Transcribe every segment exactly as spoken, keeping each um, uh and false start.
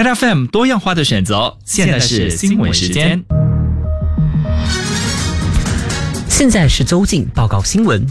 Red F M 多样化的选择，现在是新闻时间。 现在是周进报告新闻。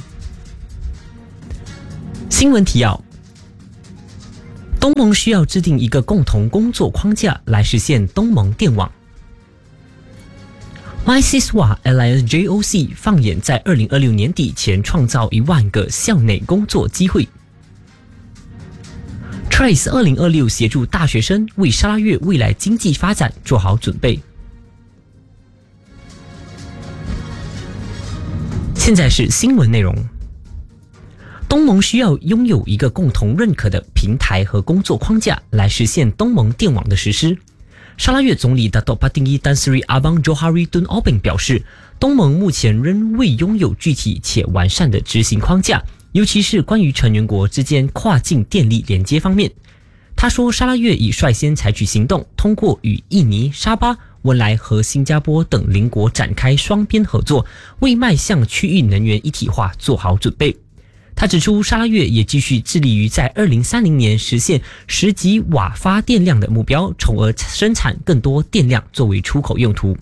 新闻提要：东盟需要制定一个共同工作框架来实现东盟电网。MySiswa Alliance J O C 放眼在二零二六年底前创造一万个校内工作机会。Trace 二零二六协助大学生为沙拉越未来经济发展做好准备。现在是新闻内容。东盟需要拥有一个共同认可的平台和工作框架来实现东盟电网的实施。沙拉越总理 Datuk Patinggi Tan Sri Abang Johari Tun Obeng 表示，东盟目前仍未拥有具体且完善的执行框架，尤其是关于成员国之间跨境电力连接方面。他说，沙拉越已率先采取行动，通过与印尼、沙巴、文莱和新加坡等邻国展开双边合作，为迈向区域能源一体化做好准备。他指出，沙拉越也继续致力于在二零三零年实现十级瓦发电量的目标，从而生产更多电量作为出口用途。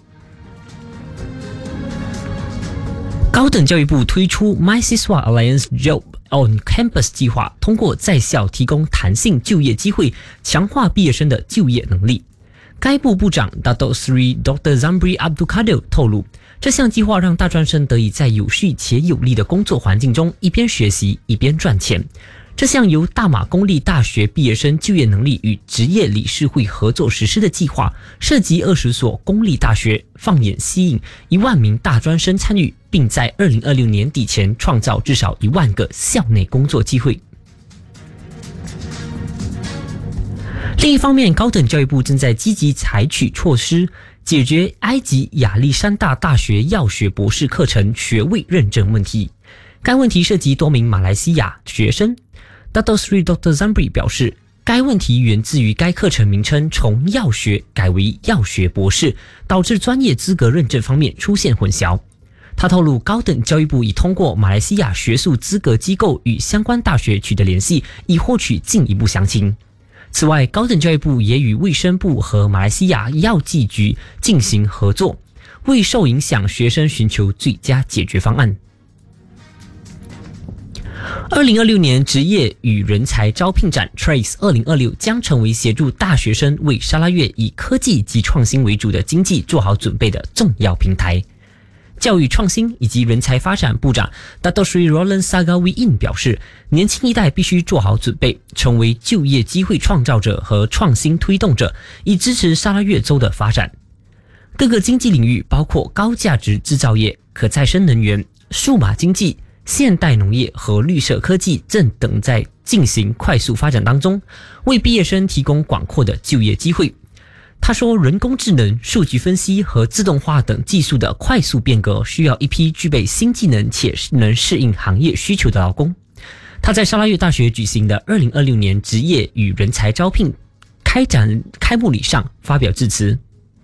高等教育部推出 MySiswa Alliance Job on Campus 计划，通过在校提供弹性就业机会，强化毕业生的就业能力。该部部长 Datuk Seri Doktor Zambry Abdul Kadir 透露，这项计划让大专生得以在有序且有利的工作环境中一边学习一边赚钱。这项由大马公立大学毕业生就业能力与职业理事会合作实施的计划，涉及二十所公立大学，放眼吸引一万名大专生参与，并在二零二六年底前创造至少一万个校内工作机会。另一方面，高等教育部正在积极采取措施，解决埃及亚历山大大学药学博士课程学位认证问题。该问题涉及多名马来西亚学生。Datuk Seri Doktor Zambry 表示，该问题源自于该课程名称从药学改为药学博士，导致专业资格认证方面出现混淆。他透露，高等教育部已通过马来西亚学术资格机构与相关大学取得联系，以获取进一步详情。此外，高等教育部也与卫生部和马来西亚药剂局进行合作，为受影响学生寻求最佳解决方案。二零二六年职业与人才招聘展 Trace 二零二六将成为协助大学生为沙拉越以科技及创新为主的经济做好准备的重要平台。教育创新以及人才发展部长 Datuk Seri Roland Sagawi In 表示，年轻一代必须做好准备，成为就业机会创造者和创新推动者，以支持沙拉越州的发展。各个经济领域，包括高价值制造业、可再生能源、数码经济、现代农业和绿色科技，正等在进行快速发展当中，为毕业生提供广阔的就业机会。他说，人工智能、数据分析和自动化等技术的快速变革需要一批具备新技能且能适应行业需求的劳工。他在沙拉越大学举行的二零二六年职业与人才招聘开展开幕礼上发表致辞。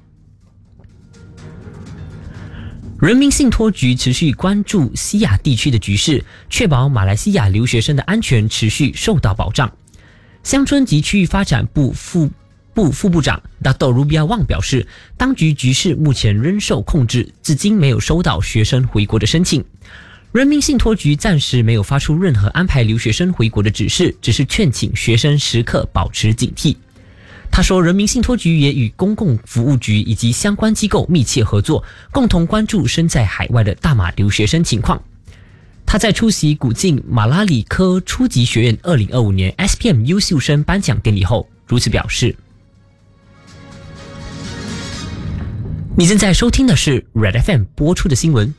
人民信托局持续关注西亚地区的局势，确保马来西亚留学生的安全持续受到保障。乡村及区域发展部副部副部长 Datuk Rubiah Wang 表示，当局局势目前仍受控制，至今没有收到学生回国的申请。人民信托局暂时没有发出任何安排留学生回国的指示，只是劝请学生时刻保持警惕。他说，人民信托局也与公共服务局以及相关机构密切合作，共同关注身在海外的大马留学生情况。他在出席古晋马拉里科初级学院二零二五年 S P M 优秀生颁奖典礼后如此表示。你正在收听的是 Red F M 播出的新闻。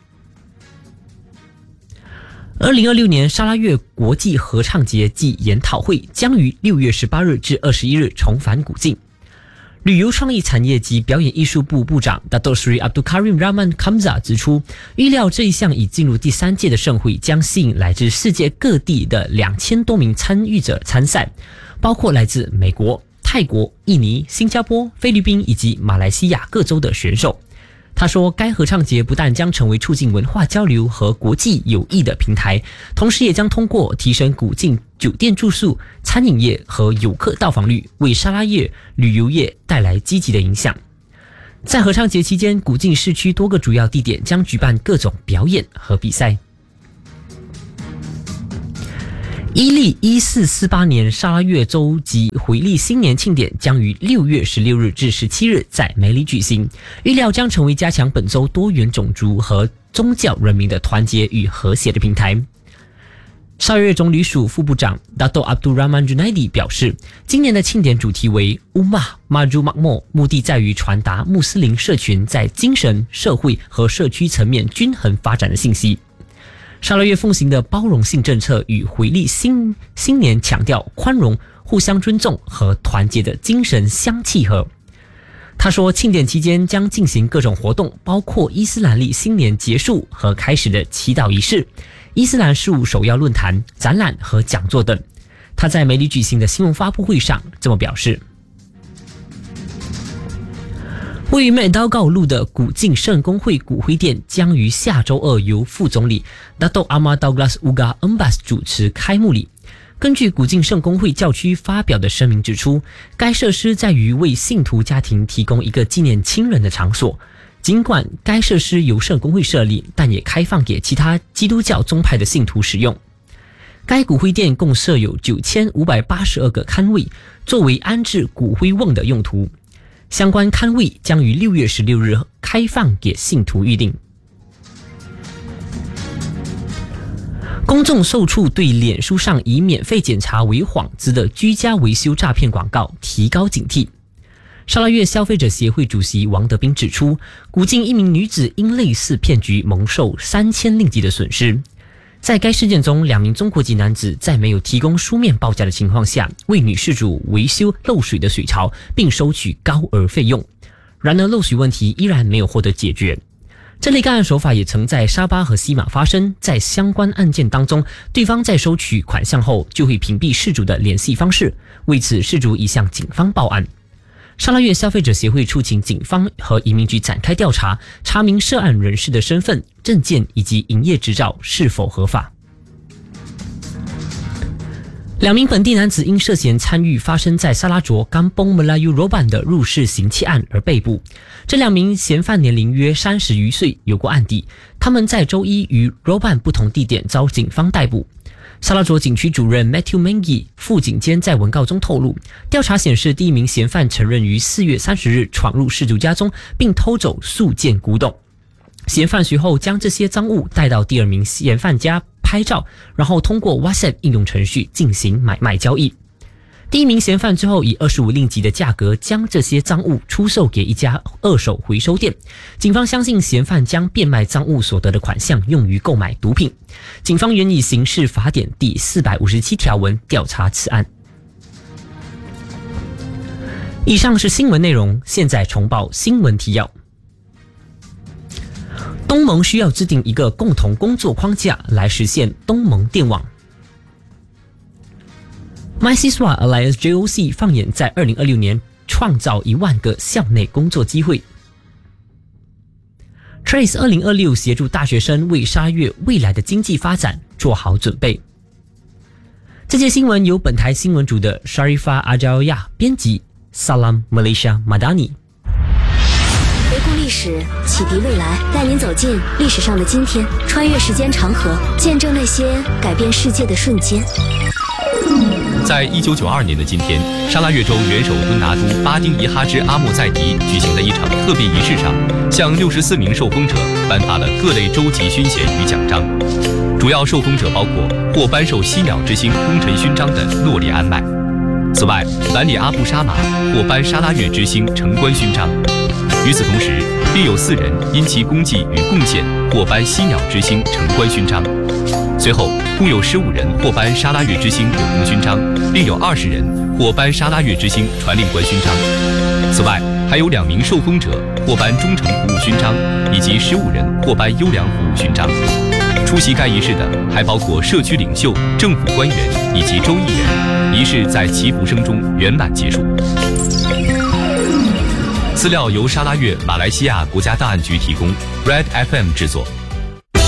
二零二六年沙拉越国际合唱节暨研讨会将于六月十八日至二十一日重返古晋。旅游创意产业及表演艺术部部长 Datuk Seri Abdul Karim Rahman Kamza 指出，预料这一项已进入第三届的盛会将吸引来自世界各地的两千多名参与者参赛，包括来自美国、泰国、印尼、新加坡、菲律宾以及马来西亚各州的选手。 他说，该合唱节不但将成为促进文化交流和国际友谊的平台，同时也将通过提升古晋酒店住宿、餐饮业和游客到访率，为沙拉越旅游业带来积极的影响。在合唱节期间，古晋市区多个主要地点将举办各种表演和比赛。伊利一四四八年沙拉越州及回历新年庆典将于六月十六日至十七日在梅里举行，预料将成为加强本州多元种族和宗教人民的团结与和谐的平台。沙拉越总旅署副部长 Dato Abdul Rahman Junaidi 表示，今年的庆典主题为 Ummah Maju Makmur， 目的在于传达穆斯林社群在精神、社会和社区层面均衡发展的信息。沙拉越奉行的包容性政策与回历新新年强调宽容、互相尊重和团结的精神相契合。他说，庆典期间将进行各种活动，包括伊斯兰历新年结束和开始的祈祷仪式、伊斯兰事务首要论坛、展览和讲座等。他在梅里举行的新闻发布会上这么表示。位于麦刀告路的古晋圣公会骨灰殿将于下周二由副总理 Dato Ahmad Douglas Uga Embas 主持开幕礼。根据古晋圣公会教区发表的声明指出，该设施在于为信徒家庭提供一个纪念亲人的场所。尽管该设施由圣公会设立，但也开放给其他基督教宗派的信徒使用。该骨灰殿共设有九千五百八十二个龛位，作为安置骨灰瓮的用途。相关龛位将于六月十六日开放给信徒预定。公众受处对脸书上以免费检查为幌子的居家维修诈骗广告提高警惕。沙拉越消费者协会主席王德斌指出，古晋一名女子因类似骗局蒙受三千令吉的损失。在该事件中，两名中国籍男子在没有提供书面报价的情况下，为女事主维修漏水的水槽，并收取高额费用。然而，漏水问题依然没有获得解决。这类干案手法也曾在沙巴和西马发生，在相关案件当中，对方在收取款项后就会屏蔽事主的联系方式，为此事主已向警方报案。沙拉越消费者协会促请警方和移民局展开调查，查明涉案人士的身份、证件以及营业执照是否合法。两名本地男子因涉嫌参与发生在沙拉卓甘崩 Melayu Roban 的入室行窃案而被捕。这两名嫌犯年龄约三十余岁，有过案底。他们在周一于 Roban 不同地点遭警方逮捕。沙拉卓警区主任 Matthew Mengi 副警监在文告中透露，调查显示，第一名嫌犯承认于四月三十日闯入事主家中，并偷走数件古董。嫌犯随后将这些赃物带到第二名嫌犯家拍照，然后通过 WhatsApp 应用程序进行买卖交易。第一名嫌犯之后以二十五令吉的价格将这些赃物出售给一家二手回收店。警方相信嫌犯将变卖赃物所得的款项用于购买毒品。警方原以刑事法典第四百五十七条文调查此案。以上是新闻内容，现在重报新闻提要。东盟需要制定一个共同工作框架来实现东盟电网。MySiswa Alliance J O C 放眼在二零二六年创造一万个校内工作机会。Trace 二零二六协助大学生为沙越未来的经济发展做好准备。这节新闻由本台新闻组的 Sharifah Ajalya 编辑 Salam Malaysia Madani。 回顾历史，启迪未来，带您走进历史上的今天，穿越时间长河，见证那些改变世界的瞬间。 在一九九二年的今天，沙拉越州元首敦拿督巴丁伊哈芝阿莫在迪举行的一场特别仪式上，向六十四名受封者颁发了各类州级勋衔与奖章。主要受封者包括获颁授犀鸟之星功臣勋章的诺里安迈。此外，兰里阿布沙马获颁沙拉越之星城关勋章。与此同时，另有四人因其功绩与贡献获颁犀鸟之星城关勋章。随后，共有十五人获颁沙拉越之星有功勋章，另有二十人获颁沙拉越之星传令官勋章。此外，还有两名受封者获颁忠诚服务勋章，以及十五人获颁优良服务勋章。出席该仪式的还包括社区领袖、政府官员以及州议员。仪式在祈福声中圆满结束。 资料由沙拉越马来西亚国家档案局提供 ，Red F M 制作。